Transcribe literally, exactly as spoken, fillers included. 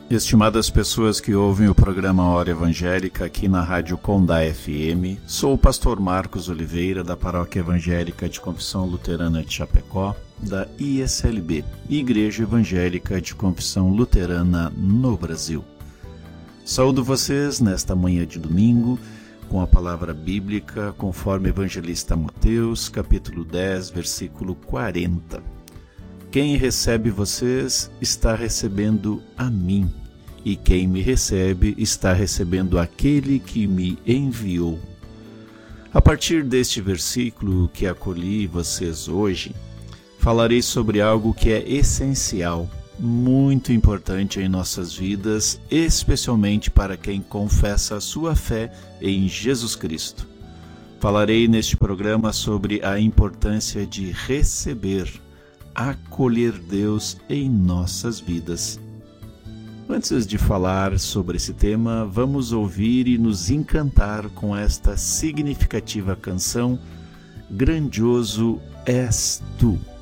Estimadas pessoas que ouvem o programa Hora Evangélica aqui na Rádio Condá F M, sou o pastor Marcos Oliveira, da Paróquia Evangélica de Confissão Luterana de Chapecó, da I S L B, Igreja Evangélica de Confissão Luterana no Brasil. Saúdo vocês nesta manhã de domingo com a palavra bíblica conforme Evangelista Mateus, capítulo dez, versículo quarenta. Quem recebe vocês está recebendo a mim, e quem me recebe está recebendo aquele que me enviou. A partir deste versículo que acolhi vocês hoje, falarei sobre algo que é essencial, muito importante em nossas vidas, especialmente para quem confessa a sua fé em Jesus Cristo. Falarei neste programa sobre a importância de receber, acolher Deus em nossas vidas. Antes de falar sobre esse tema, vamos ouvir e nos encantar com esta significativa canção, Grandioso És Tu.